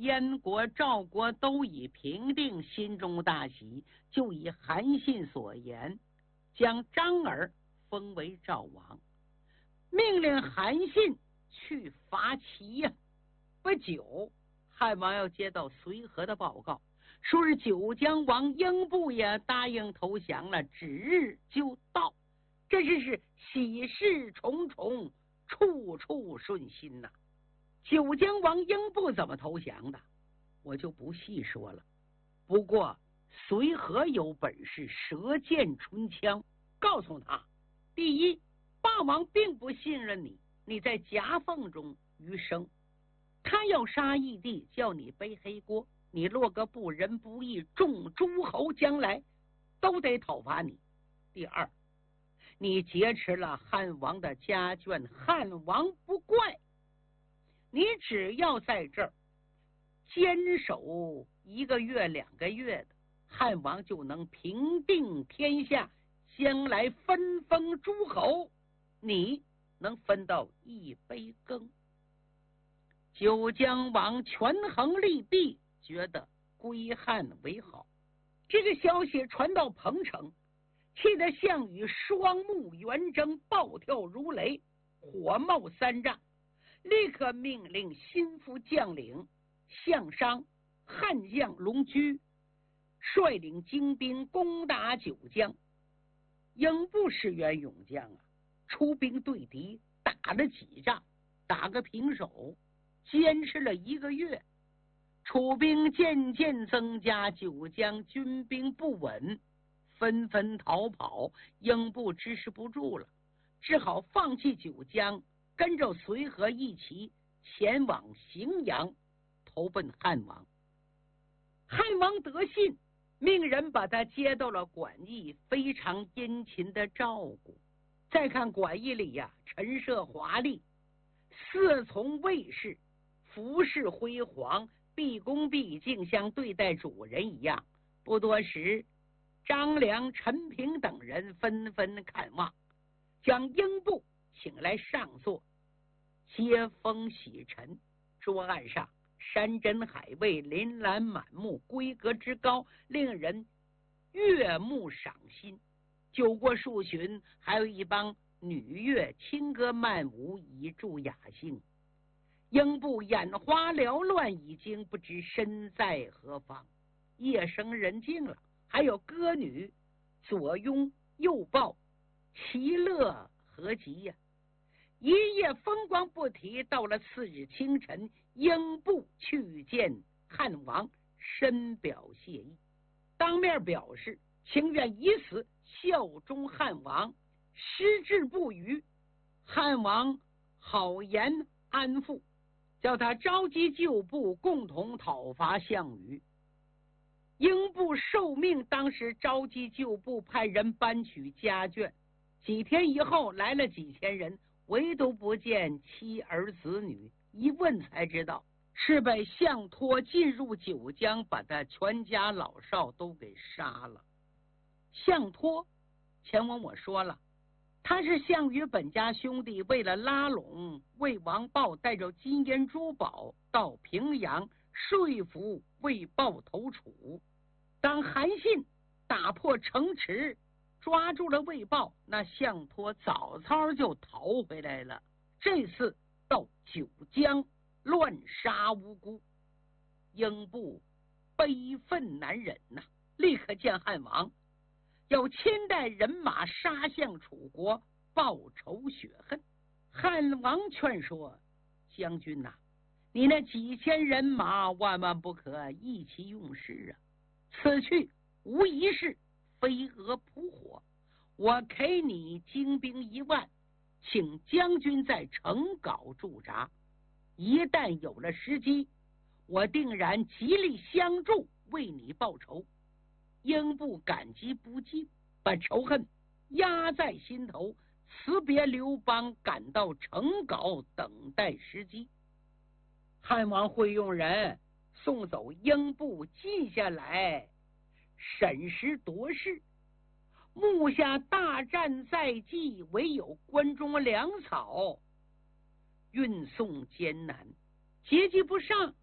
燕国、赵国都已平定，心中大喜，就以韩信所言，将张耳封为赵王，命令韩信去伐齐呀。不久，汉王要接到随和的报告，说是九江王英布也答应投降了，指日就到。这是喜事重重，处处顺心呐。九江王英布怎么投降的，我就不细说了。不过随和有本事，舌剑唇枪，告诉他：第一，霸王并不信任你，你在夹缝中余生，他要杀义帝，叫你背黑锅，你落个不仁不义，众诸侯将来都得讨伐你。第二，你劫持了汉王的家眷，汉王不怪，你只要在这儿坚守1个月2个月的，汉王就能平定天下，将来分封诸侯，你能分到一杯羹。九江王权衡利弊，觉得归汉为好。这个消息传到彭城，气得项羽双目圆睁，暴跳如雷，火冒三丈，立刻命令心腹将领项商、汉将龙驹率领精兵攻打九江。英布是员勇将啊，出兵对敌，打了几仗，打个平手，坚持了1个月，楚兵渐渐增加，九江军兵不稳，纷纷逃跑。英布支持不住了，只好放弃九江，跟着随和一起前往荥阳，投奔汉王。汉王得信，命人把他接到了馆驿，非常殷勤的照顾。再看馆驿里呀，陈设华丽，侍从卫士服饰辉煌，毕恭毕敬，像对待主人一样。不多时，张良、陈平等人纷纷看望，将英布请来上座，接风洗尘。桌案上山珍海味，琳琅满目，规格之高，令人悦目赏心。酒过数巡，还有一帮女乐轻歌曼舞，以助雅兴。英布眼花缭乱，已经不知身在何方。夜深人静了，还有歌女左拥右抱，其乐何极呀！一夜风光不提，到了次日清晨，英布去见汉王，深表谢意，当面表示情愿以死效忠汉王，矢志不渝。汉王好言安抚，叫他召集旧部，共同讨伐项羽。英布受命，当时召集旧部，派人搬取家眷。几天以后，来了几千人，唯独不见妻儿子女。一问才知道，是被项托进入九江，把他全家老少都给杀了。项托前文我说了，他是项羽本家兄弟，为了拉拢魏王豹，带着金银珠宝到平阳，说服魏豹投楚。当韩信打破城池，抓住了魏豹，那项托早早就逃回来了。这次到九江乱杀无辜，英布悲愤难忍呐，立刻见汉王，要亲带人马杀向楚国，报仇雪恨。汉王劝说将军呐，你那几千人马万万不可意气用事啊，此去无疑是飞蛾扑火，我给你精兵1万，请将军在城皋驻扎，一旦有了时机，我定然极力相助，为你报仇。英布感激不尽，把仇恨压在心头，辞别刘邦，赶到城皋等待时机。汉王会用人送走英布，记下来审时度势。目下大战在即，唯有关中粮草运送艰难，节节不上，